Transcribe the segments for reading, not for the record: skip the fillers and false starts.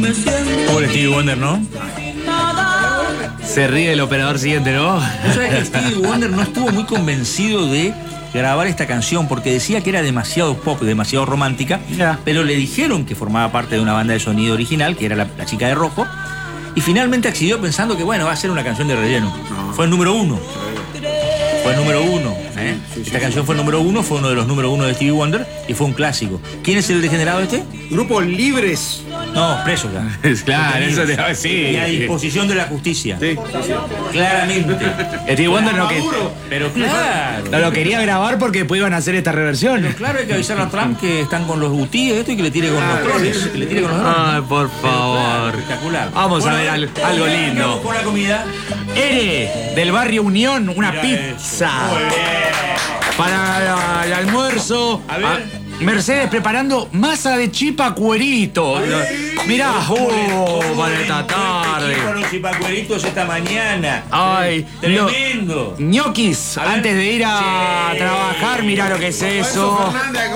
Pobre Stevie Wonder, ¿no? Se ríe el operador siguiente, ¿no? ¿No sabes que Stevie Wonder no estuvo muy convencido de grabar esta canción porque decía que era demasiado pop, demasiado romántica, pero le dijeron que formaba parte de una banda de sonido original, que era la Chica de Rojo, y finalmente accedió pensando que, bueno, va a ser una canción de relleno. Fue el número uno. Fue el número uno. Esta canción fue el número uno, fue uno de los número uno de Stevie Wonder y fue un clásico. ¿Quién es el degenerado este? Grupo Libres. No, preso ya. Claro, eso te va a decir. Y a disposición de la justicia. Sí. Claramente. Stevie Wonder no, Pero claro. no lo quería grabar porque después iban a hacer esta reversión. Pero claro, hay que avisar a Trump que están con los UTI esto y que le tire con los drones. Que le tire con los drones. Ay, por favor. Claro, espectacular. Vamos a ver algo lindo. Vamos con la comida. Ere, del barrio Unión, una Mirá pizza. eso. Muy bien. Para el almuerzo. A ver. Mercedes preparando masa de chipa cuerito. Mirá, para esta tarde. Los chipacueritos esta mañana. Ay, tremendo. Ñoquis, A ver. antes de ir a Sí. trabajar, mirá lo que es eso.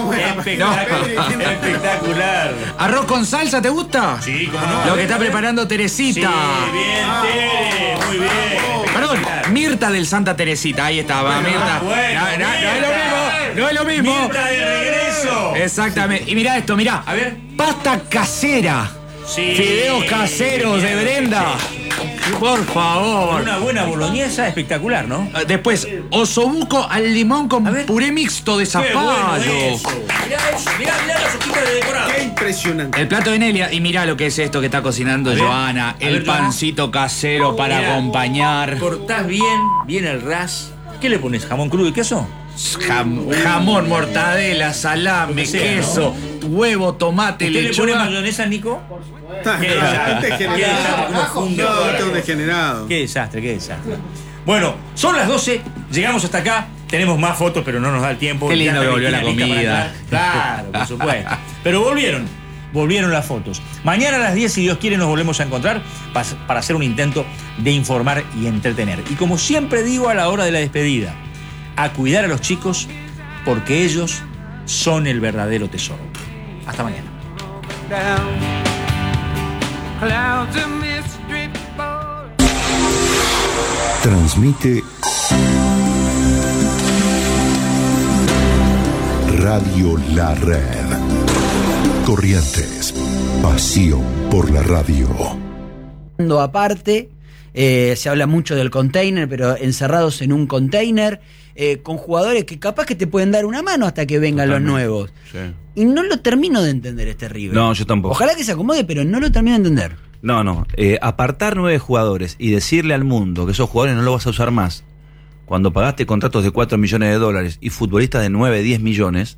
Espectacular. ¿Arroz con salsa te gusta? Sí, cómo no. Lo que está preparando Sí, Teresita. bien, Tere. Muy bien. Perdón, Espectacular. Mirta del Santa Teresita, ahí estaba, Mirta. bueno, No es lo mismo, no es lo mismo. Mirta de regreso. Exactamente. Y mirá esto, mirá. A ver. Pasta casera. Sí. Fideos caseros de Brenda. Por favor. Una buena boloñesa espectacular, ¿no? Después, osobuco al limón con A ver. puré mixto de Qué bueno zapallo. eso. Mirá eso, mirá las hojitas de decorado. Qué impresionante. El plato de Nelia. Y mirá lo que es esto que está cocinando ver. Joana. A El ver, Joana. pancito casero para Mirá. acompañar. Cortás bien el ras. ¿Qué le pones? ¿Jamón crudo y queso? Jamón, mortadela, salame, Lo que sea, queso, huevo, tomate, ¿Usted le pone lechuga. mayonesa, Nico? Qué desastre, qué desastre, cómo funde No, toda la este es un cosa. degenerado. Qué desastre, qué desastre. Bueno, son las 12, llegamos hasta acá. Tenemos más fotos, pero no nos da el tiempo. Qué lindo Ya está que volvió la Cristina lista comida. para entrar. Claro, por supuesto. Pero volvieron las fotos. Mañana a las 10, si Dios quiere, nos volvemos a encontrar para hacer un intento de informar y entretener. Y como siempre digo a la hora de la despedida, a cuidar a los chicos porque ellos son el verdadero tesoro. Hasta mañana. Transmite Radio La Red. Corrientes, pasión por la radio. Aparte, se habla mucho del container, pero encerrados en un container, con jugadores que capaz que te pueden dar una mano hasta que vengan los nuevos. Sí. Y no lo termino de entender este River. No, yo tampoco. Ojalá que se acomode, pero no lo termino de entender. No. Apartar 9 jugadores y decirle al mundo que esos jugadores no los vas a usar más cuando pagaste contratos de $4 millones y futbolistas de 9, 10 millones,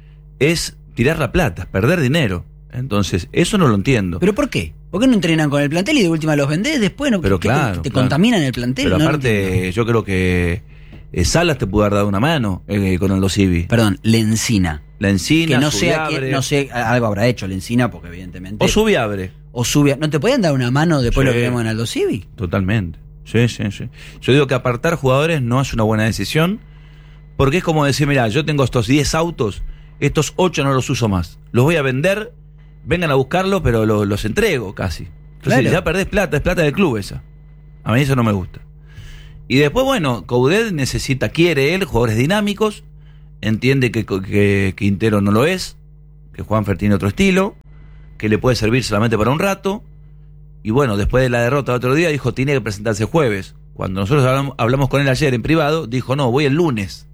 es tirar la plata, es perder dinero. Entonces, eso no lo entiendo. ¿Pero por qué? ¿Por qué no entrenan con el plantel y de última los vendés después? ¿No? Pero ¿Te claro, te claro. contaminan el plantel? Pero No lo aparte, entiendo. yo creo que Salas te pudo haber dado una mano con el Dosivi. Perdón, Lencina. La Encina, Que no sea Subiabre. que, no sé, algo habrá hecho Lencina, porque evidentemente. O Subiabre. O Subia. ¿No te pueden dar una mano después de lo Sí. que vemos en Aldo Civi? Totalmente. Sí. Yo digo que apartar jugadores no es una buena decisión, porque es como decir, mira, yo tengo estos 10 autos, estos 8 no los uso más. Los voy a vender, vengan a buscarlo, pero los entrego casi. Entonces Claro. ya perdés plata, es plata del club esa. A mí eso no me gusta. Y después, bueno, Coudet quiere él, jugadores dinámicos, entiende que Quintero no lo es, que Juanfer tiene otro estilo, que le puede servir solamente para un rato. Y bueno, después de la derrota el otro día, dijo, tiene que presentarse jueves. Cuando nosotros hablamos con él ayer en privado, dijo, no, voy el lunes.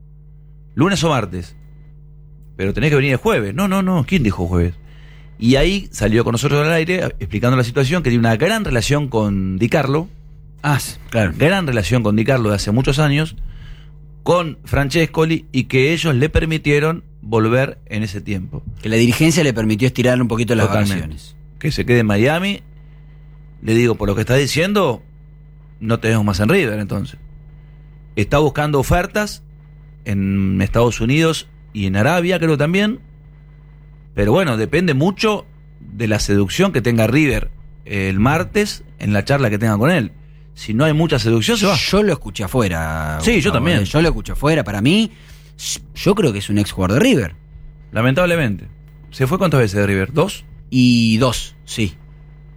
Lunes o martes. Pero tenés que venir el jueves. No, ¿quién dijo jueves? Y ahí salió con nosotros al aire explicando la situación, que tiene una gran relación con Di Carlo. Ah, claro. Gran relación con Di Carlo de hace muchos años, con Francescoli, y que ellos le permitieron volver en ese tiempo. Que la dirigencia le permitió estirar un poquito las Totalmente. vacaciones. Que se quede en Miami. Le digo, por lo que está diciendo, no te vemos más en River, entonces. Está buscando ofertas en Estados Unidos y en Arabia, creo también. Pero bueno, depende mucho de la seducción que tenga River el martes en la charla que tenga con él. Si no hay mucha seducción, se va. Yo lo escuché afuera. Sí, yo también. Yo lo escuché afuera. Para mí, yo creo que es un ex jugador de River. Lamentablemente. ¿Se fue cuántas veces de River? ¿2? Y 2, sí.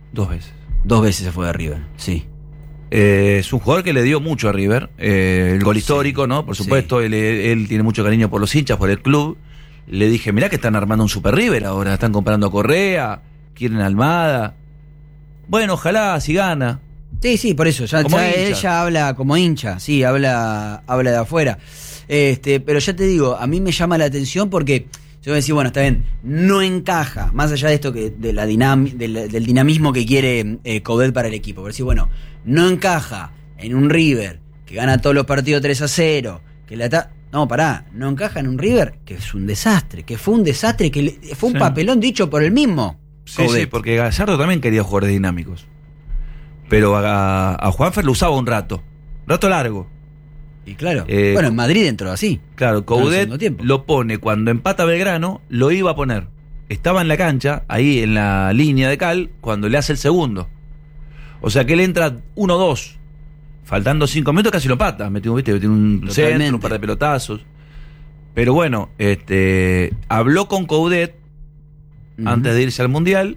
2 veces. 2 veces se fue de River, sí. Es un jugador que le dio mucho a River, el gol histórico, ¿no? Por supuesto, él tiene mucho cariño por los hinchas, por el club. Le dije, mirá que están armando un Super River ahora, están comprando a Correa, quieren a Almada. Bueno, ojalá si gana. Sí, por eso, ya él ya habla como hincha, sí, habla de afuera. Pero ya te digo, a mí me llama la atención porque yo voy a decir, bueno, está bien, no encaja, más allá de esto que del dinamismo que quiere Coudet para el equipo. Pero decir, bueno, no encaja en un River que gana todos los partidos 3-0, no, pará, no encaja en un River que es un desastre, que fue un desastre, que fue un papelón dicho por el mismo Coudet. Sí, porque Gallardo también quería jugadores dinámicos. Pero a Juanfer lo usaba un rato largo. Y claro, bueno, en Madrid entró así. Claro, Coudet lo pone cuando empata Belgrano, lo iba a poner. Estaba en la cancha, ahí en la línea de cal, cuando le hace el segundo. O sea que él entra 1-2. Faltando 5 minutos casi lo empata. Metió un centro, un par de pelotazos. Pero bueno, habló con Coudet antes de irse al Mundial.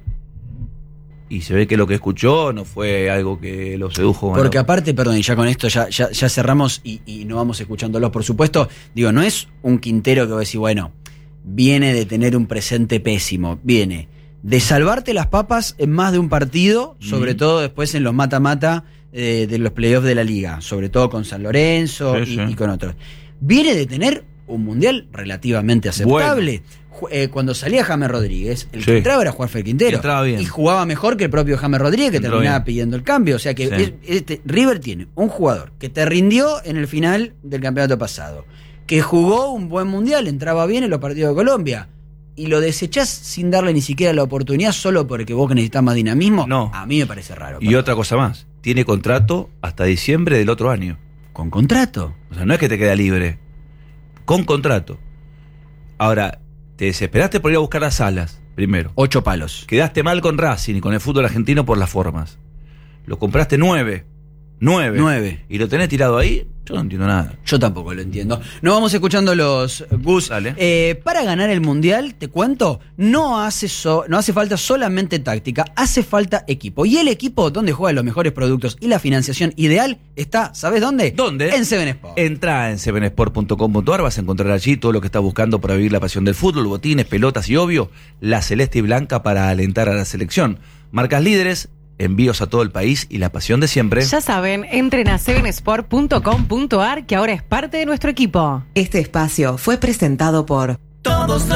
Y se ve que lo que escuchó no fue algo que lo sedujo. Porque aparte, perdón, y ya con esto ya cerramos y no vamos escuchándolos, por supuesto. Digo, no es un Quintero que va a decir, bueno, viene de tener un presente pésimo. Viene de salvarte las papas en más de un partido, sobre todo después en los mata-mata de los playoffs de la Liga, sobre todo con San Lorenzo y con otros. Viene de tener un Mundial relativamente aceptable. Bueno. Cuando salía James Rodríguez, el que entraba era Juanfer Quintero. Y jugaba mejor que el propio James Rodríguez, que terminaba pidiendo el cambio. O sea que River tiene un jugador que te rindió en el final del campeonato pasado, que jugó un buen Mundial, entraba bien en los partidos de Colombia, y lo desechás sin darle ni siquiera la oportunidad solo porque vos necesitas más dinamismo. No. A mí me parece raro. Y otra cosa más, tiene contrato hasta diciembre del otro año. ¿Con contrato? O sea, no es que te queda libre. Con contrato. Ahora, te desesperaste por ir a buscar las Salas, primero. 8 palos. Quedaste mal con Racing y con el fútbol argentino por las formas. Lo compraste 9. Y lo tenés tirado ahí, yo no entiendo nada. Yo tampoco lo entiendo. Nos vamos escuchando los Gus. Para ganar el Mundial, te cuento, no hace falta solamente táctica, hace falta equipo. Y el equipo donde juegan los mejores productos y la financiación ideal está, ¿sabes dónde? ¿Dónde? En Seven Sport. Entrá en sevensport.com.ar, vas a encontrar allí todo lo que estás buscando para vivir la pasión del fútbol, botines, pelotas y obvio, la celeste y blanca para alentar a la selección. Marcas líderes, envíos a todo el país y la pasión de siempre. Ya saben, entren a sevensport.com.ar que ahora es parte de nuestro equipo. Este espacio fue presentado por Todos